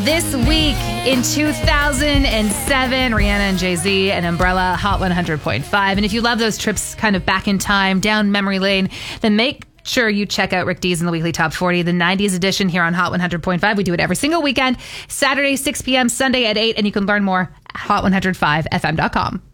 This week in 2007, Rihanna and Jay-Z and Umbrella, Hot 100.5. And if you love those trips kind of back in time, down memory lane, then make sure you check out Rick Dees in the Weekly Top 40, the 90s edition here on Hot 100.5. We do it every single weekend, Saturday, 6 p.m., Sunday at 8, and you can learn more at hot105fm.com.